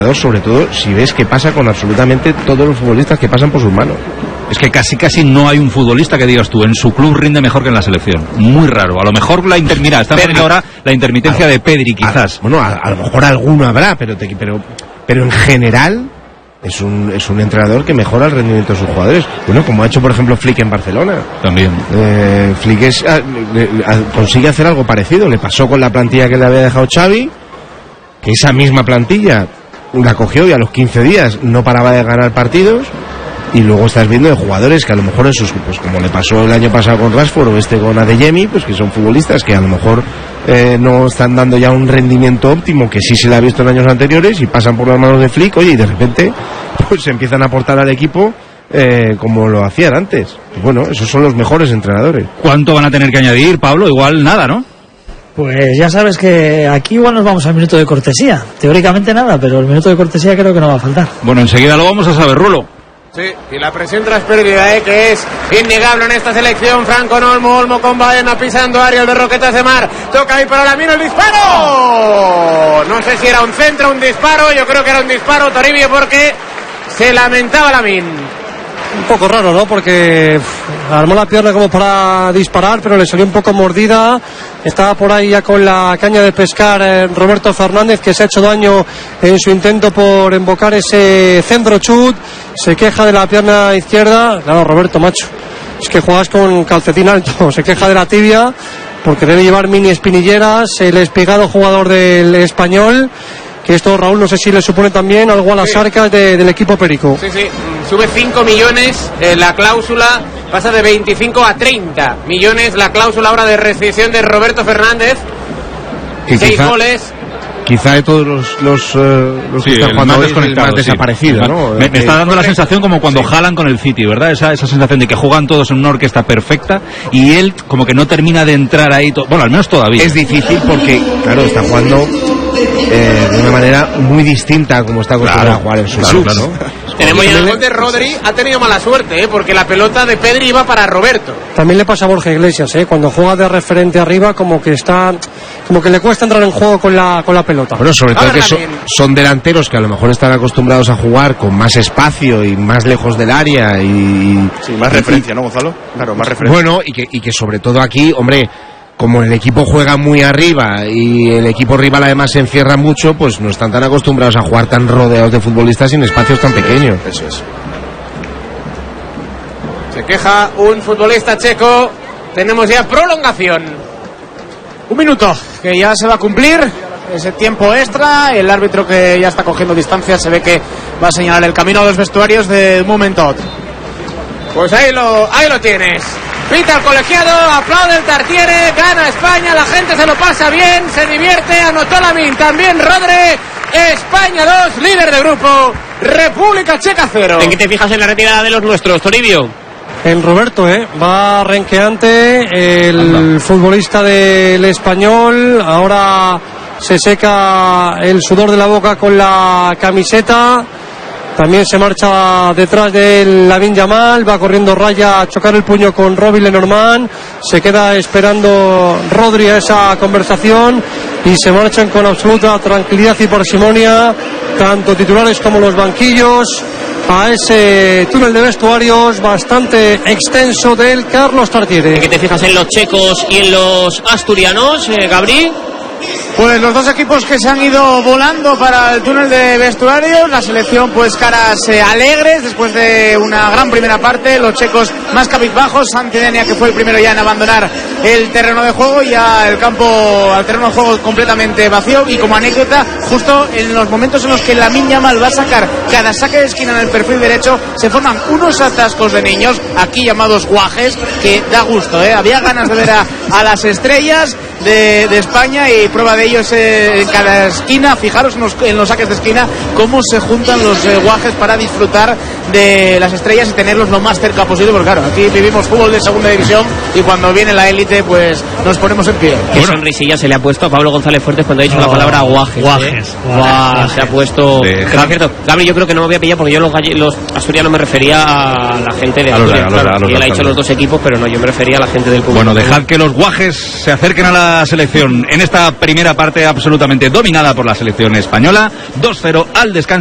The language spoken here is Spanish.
sobre todo si ves que pasa con absolutamente todos los futbolistas que pasan por sus manos. Es que casi no hay un futbolista que digas tú, en su club rinde mejor que en la selección. Muy raro. A lo mejor mira, están poniendo ahora la intermitencia de Pedri, quizás. A lo mejor alguno habrá, pero en general es un entrenador que mejora el rendimiento de sus jugadores. Bueno, como ha hecho, por ejemplo, Flick en Barcelona. También. Flick consigue hacer algo parecido. Le pasó con la plantilla que le había dejado Xavi, que esa misma plantilla la cogió y a los 15 días no paraba de ganar partidos, y luego estás viendo de jugadores que a lo mejor en sus grupos, como le pasó el año pasado con Rashford o con Adeyemi, pues que son futbolistas que a lo mejor no están dando ya un rendimiento óptimo, que sí se le ha visto en años anteriores, y pasan por las manos de Flick, y de repente pues empiezan a aportar al equipo como lo hacían antes. Y bueno, esos son los mejores entrenadores. ¿Cuánto van a tener que añadir, Pablo? Igual nada, ¿no? Pues ya sabes que aquí igual nos vamos al minuto de cortesía. Teóricamente nada, pero el minuto de cortesía creo que no va a faltar. Bueno, enseguida lo vamos a saber, Rulo. Sí, y la presión tras pérdida, que es innegable en esta selección. Franco Olmo con Baena pisando área, el de Roquetas de Mar. Toca ahí para Lamine, el disparo. No sé si era un centro o un disparo. Yo creo que era un disparo, Toribio, porque se lamentaba Lamine. Un poco raro, ¿no? Porque armó la pierna como para disparar, pero le salió un poco mordida. Estaba por ahí ya con la caña de pescar Roberto Fernández, que se ha hecho daño en su intento por embocar ese centro chut. Se queja de la pierna izquierda. Claro, Roberto, macho, es que juegas con calcetín alto. Se queja de la tibia porque debe llevar mini espinilleras. El espigado jugador del Español, que esto, Raúl, no sé si le supone también algo a las arcas del equipo perico. Sí, sube 5 millones la cláusula, pasa de 25 a 30 millones la cláusula ahora de rescisión de Roberto Fernández. 6 goles. Quizá de todos los que están jugando hoy, el más desaparecido, ¿no? Me está dando la sensación como cuando Haaland con el City, ¿verdad? Esa sensación de que juegan todos en una orquesta perfecta y él como que no termina de entrar ahí. Bueno, al menos todavía. Es difícil porque, claro, está jugando de una manera muy distinta a como está acostumbrado a jugar en su club, ¿no? Tenemos ya el gol de Rodri, ha tenido mala suerte, porque la pelota de Pedri iba para Roberto. También le pasa a Borja Iglesias, cuando juega de referente arriba, como que le cuesta entrar en juego con la pelota. Bueno, sobre todo que son delanteros que a lo mejor están acostumbrados a jugar con más espacio y más lejos del área y sí, más referencia, ¿no, Gonzalo? Claro, más referencia. Bueno, y que sobre todo aquí, hombre, como el equipo juega muy arriba y el equipo rival además se encierra mucho, pues no están tan acostumbrados a jugar tan rodeados de futbolistas en espacios tan pequeños. Eso es. Se queja un futbolista checo. Tenemos ya prolongación. 1 minuto, que ya se va a cumplir ese tiempo extra. El árbitro, que ya está cogiendo distancia, se ve que va a señalar el camino a los vestuarios de un momento a otro. Pues ahí lo tienes. Pita el colegiado, aplaude el Tartiere, gana España, la gente se lo pasa bien, se divierte, anotó Lamine, también Rodri. España 2, líder de grupo, República Checa 0. ¿En qué te fijas en la retirada de los nuestros, Toribio? En Roberto, va renqueante el futbolista del Español. Ahora se seca el sudor de la boca con la camiseta. También se marcha detrás de Lamine Yamal, va corriendo raya a chocar el puño con Robbie Lenormand. Se queda esperando Rodri a esa conversación y se marchan con absoluta tranquilidad y parsimonia, tanto titulares como los banquillos, a ese túnel de vestuarios bastante extenso del Carlos Tartiere. ¿En qué te fijas en los checos y en los asturianos, Gabri? Pues los dos equipos que se han ido volando para el túnel de vestuarios. La selección, pues caras alegres después de una gran primera parte. Los checos más cabizbajos. Santi Denia, que fue el primero ya en abandonar el terreno de juego, ya el terreno de juego completamente vacío. Y como anécdota, justo en los momentos en los que Lamine Yamal va a sacar cada saque de esquina en el perfil derecho, se forman unos atascos de niños, aquí llamados guajes, que da gusto, Había ganas de ver a las estrellas de España, y prueba de ello es en cada esquina. Fijaros en los saques de esquina cómo se juntan los guajes para disfrutar de las estrellas y tenerlos lo más cerca posible, porque claro, aquí vivimos fútbol de segunda división y cuando viene la élite pues nos ponemos en pie. Qué sonrisilla se le ha puesto a Pablo González Fuertes cuando ha dicho la palabra guajes. Se ha puesto. Pero cierto, Gabriel, yo creo que no me voy a pillar, porque yo los asturianos me refería a la gente de Asturias. Y él ha dicho los dos equipos, pero no, yo me refería a la gente del público. Bueno, dejad que los guajes se acerquen a la la selección en esta primera parte absolutamente dominada por la selección española. 2-0 al descanso.